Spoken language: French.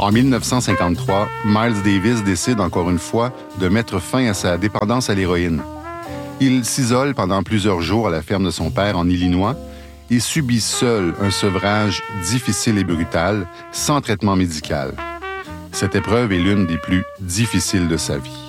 En 1953, Miles Davis décide encore une fois de mettre fin à sa dépendance à l'héroïne. Il s'isole pendant plusieurs jours à la ferme de son père en Illinois et subit seul un sevrage difficile et brutal, sans traitement médical. Cette épreuve est l'une des plus difficiles de sa vie.